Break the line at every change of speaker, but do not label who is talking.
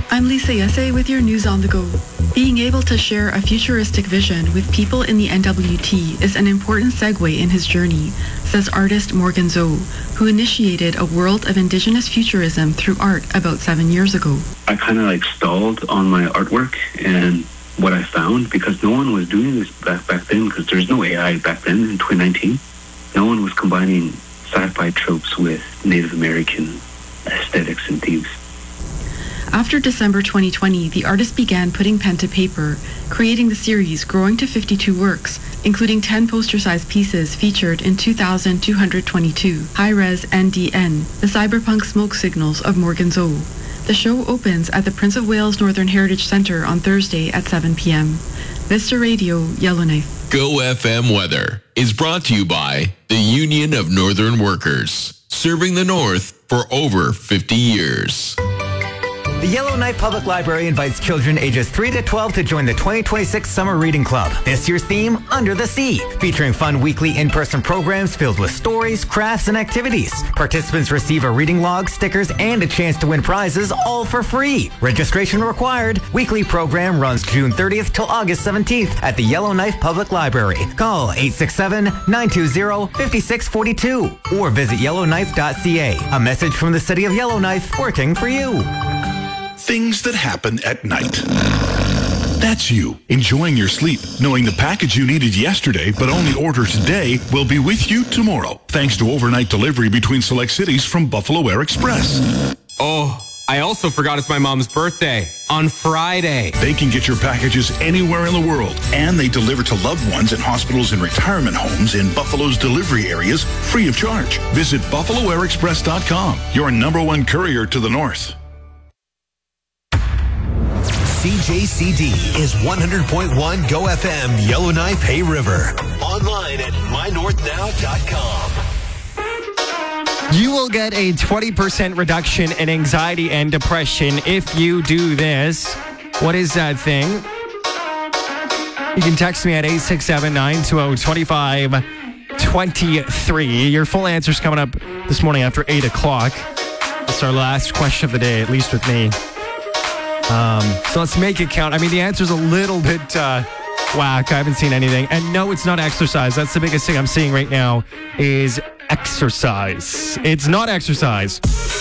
I'm Lisa Yesse with your news on the go. Being able to share a futuristic vision with people in the NWT is an important segue in his journey, says artist Morgan Zoe, who initiated a world of Indigenous futurism through art about 7 years ago.
I kind of stalled on my artwork and what I found, because no one was doing this back then, because there's no AI back then in 2019. No one was combining sci-fi tropes with Native American aesthetics and themes.
After December 2020, the artist began putting pen to paper, creating the series, growing to 52 works, including 10 poster-sized pieces featured in 2,222 high-res NDN, the cyberpunk smoke signals of Morgan Zoe. The show opens at the Prince of Wales Northern Heritage Centre on Thursday at 7 p.m. Vista Radio, Yellowknife.
Go FM weather is brought to you by the Union of Northern Workers, serving the North for over 50 years.
The Yellowknife Public Library invites children ages 3 to 12 to join the 2026 Summer Reading Club. This year's theme, Under the Sea, featuring fun weekly in-person programs filled with stories, crafts, and activities. Participants receive a reading log, stickers, and a chance to win prizes, all for free. Registration required. Weekly program runs June 30th till August 17th at the Yellowknife Public Library. Call 867-920-5642 or visit yellowknife.ca. A message from the City of Yellowknife, working for you.
Things that happen at night. That's you, enjoying your sleep, knowing the package you needed yesterday but only order today will be with you tomorrow, thanks to overnight delivery between select cities from Buffalo Air Express.
Oh, I also forgot it's my mom's birthday on Friday.
They can get your packages anywhere in the world, and they deliver to loved ones in hospitals and retirement homes in Buffalo's delivery areas free of charge. Visit BuffaloAirExpress.com, your #1 courier to the north.
CJCD is 100.1 Go FM, Yellowknife, Hay River. Online at mynorthnow.com.
You will get a 20% reduction in anxiety and depression if you do this. What is that thing? You can text me at 867-920-2523. Your full answer's coming up this morning after 8 o'clock. It's our last question of the day, at least with me. So let's make it count. I mean, the answer's a little bit whack. I haven't seen anything. And no, it's not exercise. That's the biggest thing I'm seeing right now is exercise. It's not exercise.